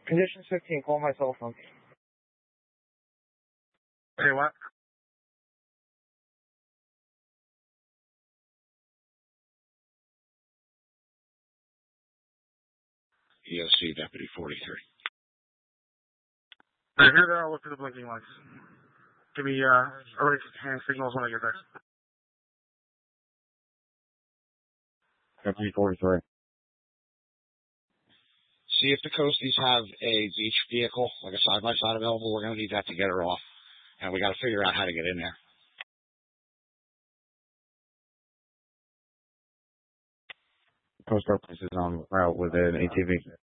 Conditions 15, call my cell phone. Hey, what? EOC Deputy 43. Hey, here they are. Look for the blinking lights. Give me early hand signals when I get there. Deputy 43. See if the Coasties have a beach vehicle, like a side-by-side available. We're going to need that to get her off. And we got to figure out how to get in there. Coast Guard Police is on route with an ATV.